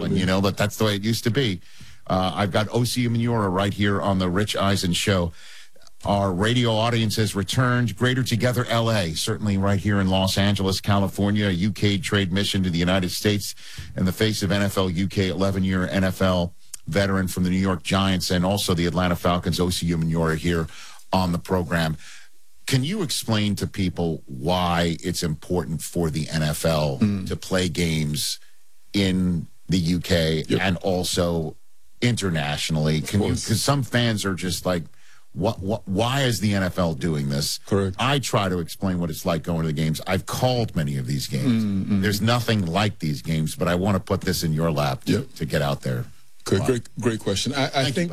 one, you know, but that's the way it used to be. I've got Osi Umenyiora right here on the Rich Eisen Show. Our radio audience has returned. Greater Together LA, certainly right here in Los Angeles, California, a UK trade mission to the United States in the face of NFL UK, 11-year NFL veteran from the New York Giants and also the Atlanta Falcons, Osi Umenyiora, here on the program. Can you explain to people why it's important for the NFL to play games in the UK and also internationally? Because some fans are just like, why is the NFL doing this? Correct. I try to explain what it's like going to the games. I've called many of these games. There's nothing like these games, but I want to put this in your lap to get out there. Great question. I think,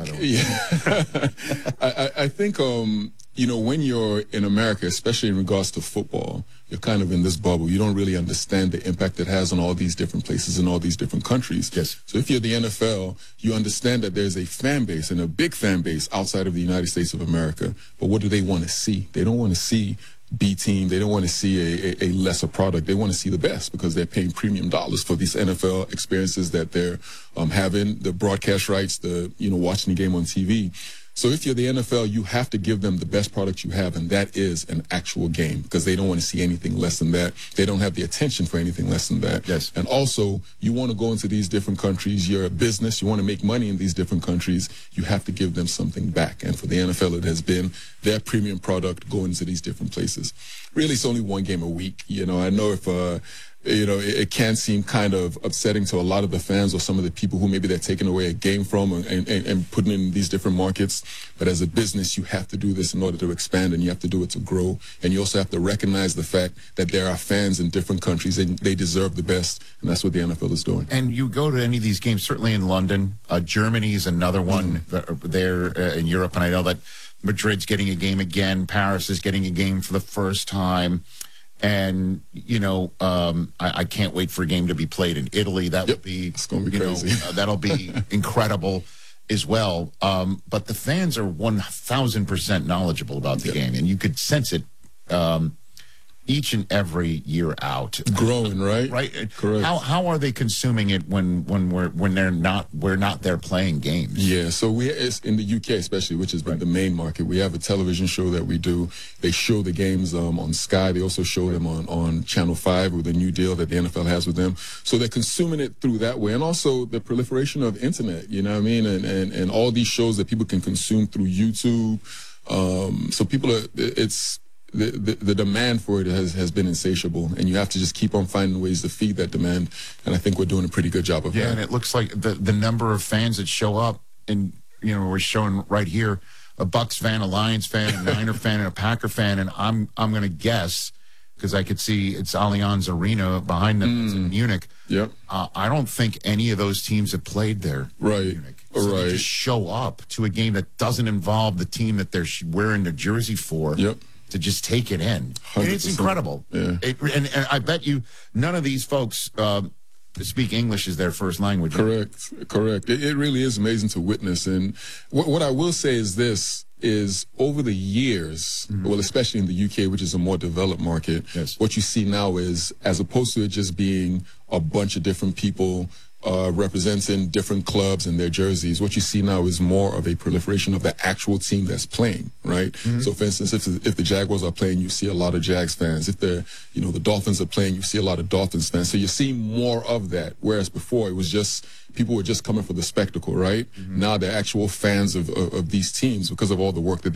I think, you know, when you're in America, especially in regards to football, you're kind of in this bubble. You don't really understand the impact it has on all these different places and all these different countries. Yes. So if you're the NFL, you understand that there's a fan base and a big fan base outside of the United States of America. But what do they want to see? They don't want to see B team. They don't want to see a lesser product. They want to see the best because they're paying premium dollars for these NFL experiences that they're having, the broadcast rights, watching the game on TV. So if you're the NFL, you have to give them the best product you have, and that is an actual game because they don't want to see anything less than that. They don't have the attention for anything less than that. Yes. And also, you want to go into these different countries. You're a business. You want to make money in these different countries. You have to give them something back. And for the NFL, it has been their premium product going to these different places. Really, it's only one game a week. You know, I know if it can seem kind of upsetting to a lot of the fans or some of the people who maybe they're taking away a game from and putting in these different markets. But as a business, you have to do this in order to expand, and you have to do it to grow. And you also have to recognize the fact that there are fans in different countries and they deserve the best. And that's what the NFL is doing. And you go to any of these games, certainly in London. Germany is another one there in Europe. And I know that Madrid's getting a game again. Paris is getting a game for the first time. And, you know, I can't wait for a game to be played in Italy. That would be, it's going to be crazy. That'll be incredible as well. But the fans are 1,000% knowledgeble about the game, and you could sense it each and every year out. Growing, right? Right. Correct. How are they consuming it when we're not there playing games? Yeah. So it's in the UK especially, which has been the main market. We have a television show that we do. They show the games on Sky. They also show them on Channel 5 with a new deal that the NFL has with them. So they're consuming it through that way, and also the proliferation of internet. You know what I mean? And all these shows that people can consume through YouTube. So people are the demand for it has been insatiable, and you have to just keep on finding ways to feed that demand. And I think we're doing a pretty good job of that. Yeah, and it looks like the number of fans that show up, and you know, we're showing right here a Bucks fan, a Lions fan, a Niner fan, and a Packer fan, and I'm going to guess because I could see it's Allianz Arena behind them. It's in Munich. Yep. I don't think any of those teams have played there. Right. In Munich. So they just show up to a game that doesn't involve the team that they're wearing their jersey for. Yep. To just take it in. 100%. And it's incredible. Yeah. And I bet you none of these folks speak English as their first language. Correct. It really is amazing to witness. And what I will say is this, is over the years, well, especially in the UK, which is a more developed market, what you see now is, as opposed to it just being a bunch of different people representing different clubs and their jerseys, what you see now is more of a proliferation of the actual team that's playing, right? So, for instance, if the Jaguars are playing, you see a lot of Jags fans. If the Dolphins are playing, you see a lot of Dolphins fans. So you're seeing more of that, whereas before it was just people were just coming for the spectacle, right? Now they're actual fans of these teams because of all the work that